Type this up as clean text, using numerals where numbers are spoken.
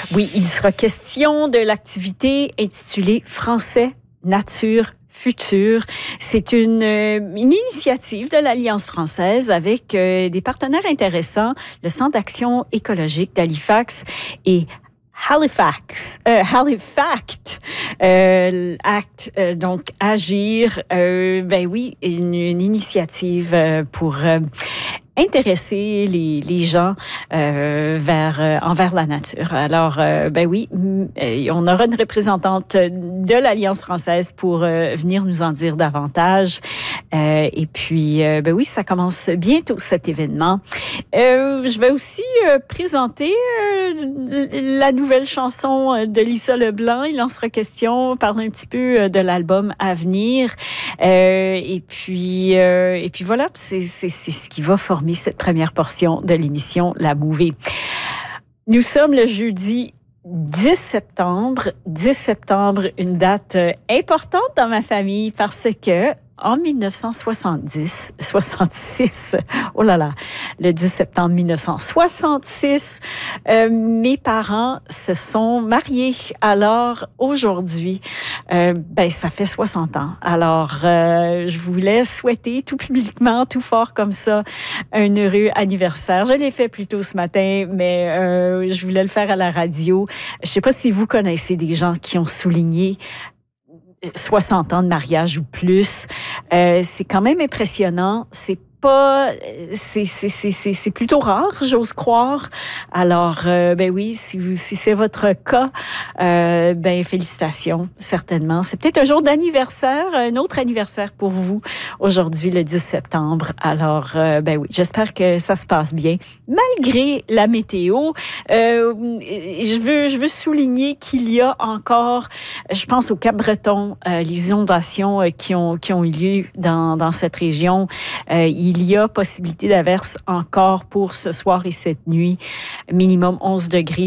Oui, il sera question de l'activité intitulée Français, Nature, Futur. C'est une initiative de l'Alliance française avec des partenaires intéressants, le Centre d'action écologique d'Halifax et Halifact, donc agir, ben oui, une initiative pour intéresser les gens envers la nature. Alors, ben oui, on aura une représentante de l'Alliance française pour venir nous en dire davantage. Et puis, ben oui, ça commence bientôt cet événement. Je vais aussi présenter la nouvelle chanson de Lisa Leblanc. Il en sera question, parler un petit peu de l'album à venir. Et puis voilà, c'est ce qui va former cette première portion de l'émission La Mouvée. Nous sommes le jeudi 10 septembre. 10 septembre, une date importante dans ma famille parce que en 1966, oh là là, le 10 septembre 1966, mes parents se sont mariés. Alors, aujourd'hui, ben, ça fait 60 ans. Alors, je voulais souhaiter tout publiquement, tout fort comme ça, un heureux anniversaire. Je l'ai fait plus tôt ce matin, mais je voulais le faire à la radio. Je sais pas si vous connaissez des gens qui ont souligné 60 ans de mariage ou plus. C'est quand même impressionnant. C'est plutôt rare, j'ose croire. Alors, ben oui, si c'est votre cas, ben félicitations, certainement. C'est peut-être un jour d'anniversaire, un autre anniversaire pour vous aujourd'hui, le 10 septembre. Alors, ben oui, j'espère que ça se passe bien, malgré la météo. Je veux souligner qu'il y a encore, je pense au Cap-Breton, les inondations qui ont eu lieu dans cette région. Il y a possibilité d'averse encore pour ce soir et cette nuit, minimum 11 degrés.